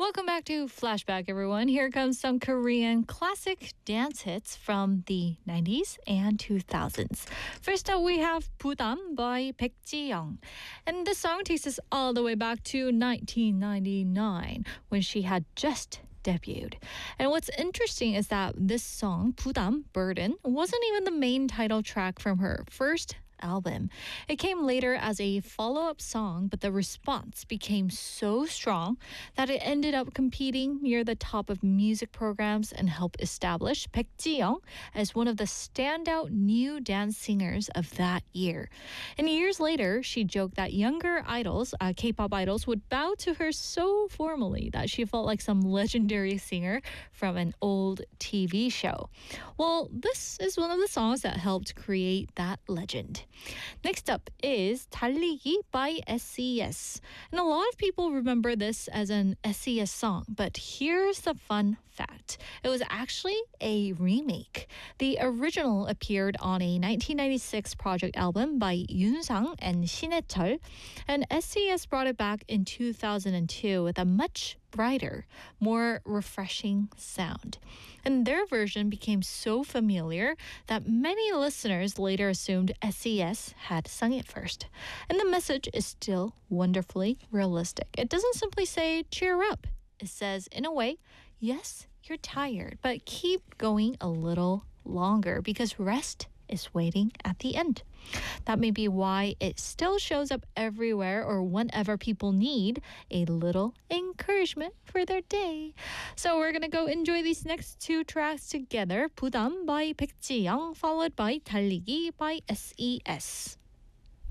Welcome back to Flashback, everyone. Here comes some Korean classic dance hits from the 90s and 2000s. First up, we have Budam by Baek Ji-young. And this song takes us all the way back to 1999 when she had just debuted. And what's interesting is that this song, Budam, Burden, wasn't even the main title track from her first album. It came later as a follow-up song, but the response became so strong that it ended up competing near the top of music programs and helped establish Baek Ji-young as one of the standout new dance singers of that year. And years later, she joked that younger idols, K-pop idols, would bow to her so formally that she felt like some legendary singer from an old TV show. Well, this is one of the songs that helped create that legend. Next up is 달리기 by SES. And a lot of people remember this as an SES song, but here's the fun fact. It was actually a remake. The original appeared on a 1996 project album by Yoon Sang and Shin Hae-chul, and SES brought it back in 2002 with a much brighter, more refreshing sound. And their version became so familiar that many listeners later assumed SES had sung it first. And the message is still wonderfully realistic. It doesn't simply say, cheer up. It says, in a way, yes, you're tired, but keep going a little longer because rest is waiting at the end. That may be why it still shows up everywhere or whenever people need a little encouragement for their day. So we're going to go enjoy these next two tracks together. Budam by Baek Ji-young, followed by 달리기 by SES.